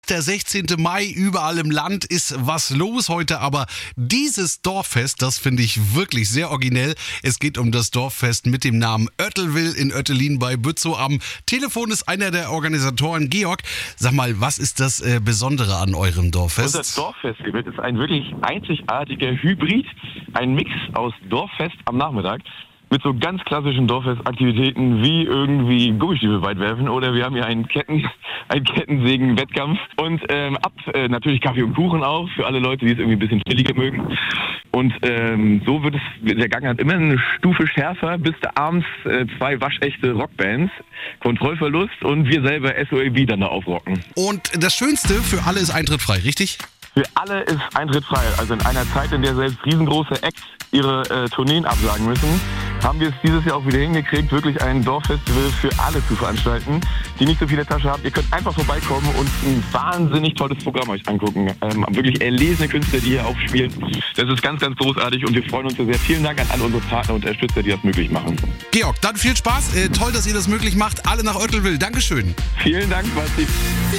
Der 16. Mai, überall im Land ist was los heute, aber dieses Dorffest, das finde ich wirklich sehr originell. Es geht um das Dorffest mit dem Namen Oettelwil in Oettelin bei Bützow. Am Telefon ist einer der Organisatoren, Georg. Sag mal, was ist das Besondere an eurem Dorffest? Unser Dorffestgebiet ist ein wirklich einzigartiger Hybrid, ein Mix aus Dorffest am Nachmittag mit so ganz klassischen Dorffestaktivitäten wie irgendwie Gummistiefel weit werfen oder wir haben hier einen Kettensägen-Wettkampf und natürlich Kaffee und Kuchen auch für alle Leute, die es irgendwie ein bisschen chilliger mögen. Und so wird der Gang hat immer eine Stufe schärfer, bis da abends 2 waschechte Rockbands, Kontrollverlust und wir selber SOAB dann da aufrocken. Und das Schönste, für alle ist Eintritt frei, richtig? Für alle ist Eintritt frei. Also in einer Zeit, in der selbst riesengroße Acts ihre Tourneen absagen müssen, haben wir es dieses Jahr auch wieder hingekriegt, wirklich ein Dorffestival für alle zu veranstalten, die nicht so viel in der Tasche haben. Ihr könnt einfach vorbeikommen und ein wahnsinnig tolles Programm euch angucken. Wirklich erlesene Künstler, die hier aufspielen. Das ist ganz, ganz großartig und wir freuen uns sehr. Vielen Dank an alle unsere Partner und Unterstützer, die das möglich machen. Georg, dann viel Spaß. Toll, dass ihr das möglich macht. Alle nach Oettelwil. Dankeschön. Vielen Dank, Basti.